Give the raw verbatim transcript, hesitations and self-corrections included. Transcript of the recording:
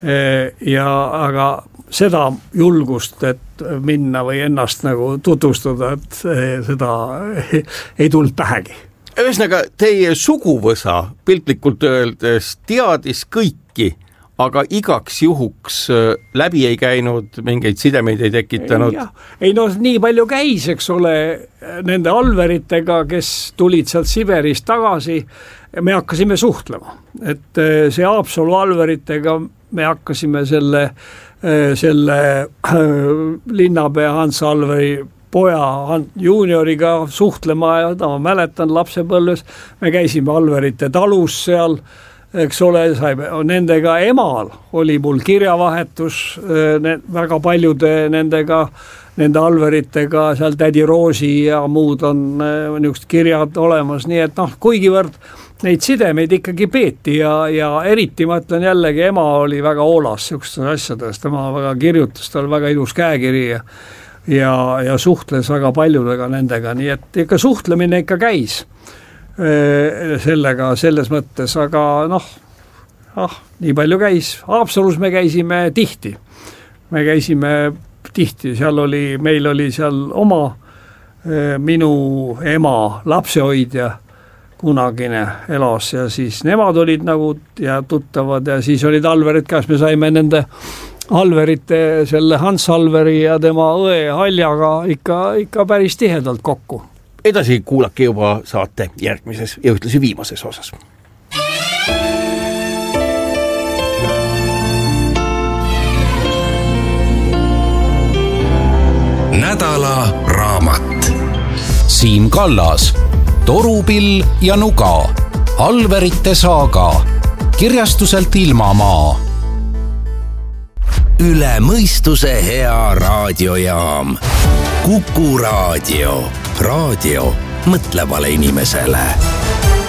ja aga seda julgust, et minna või ennast nagu tutvustada, et seda ei tulnud pähegi. Ühesõnaga, teie suguvõsa piltlikult öeldes teadis kõiki, aga igaks juhuks läbi ei käinud, mingeid sidemeid ei tekitanud. Ei no nii palju käis, eks ole, nende alveritega, kes tulid sealt Siberist tagasi, me hakkasime suhtlema. Et see Haapsalu alveritega me hakkasime selle, selle linnapea Hans Alveri poja juunioriga suhtlema ja ta ma mäletan lapsepõlves, me käisime alverite talus seal, eks ole, saime, nendega emal oli mul kirjavahetus ne, väga paljude nendega, nende alveritega, seal tädi Roosi ja muud on niisugused kirjad olemas, nii et noh, kuigivõrd neid sidemeid ikkagi peeti ja, ja eriti ma ütlen jällegi, ema oli väga hoolas niisugustes asjades, tema väga kirjutas, tal väga ilus käekiri ja, ja, ja suhtles väga paljudega nendega, nii et ikka suhtlemine ikka käis sellega selles mõttes, aga noh, ah, nii palju käis. Haapsalus me käisime tihti. Me käisime tihti, seal oli, meil oli seal oma minu ema lapsehoidja kunagine elas ja siis nemad olid nagu ja tuttavad ja siis olid alverid käes, me saime nende alverite, selle Hans Alveri ja tema õe Haljaga ikka, ikka päris tihedalt kokku. Edasi kuulake juba saate järgmises ja ühtlasi viimases osas. Nädala raamat. Siim Kallas, Torupill ja nuga, Alverite saaga, kirjastuselt Ilmamaa. Üle mõistuse hea raadiojaam. Kuku raadio. Raadio mõtlevale inimesele.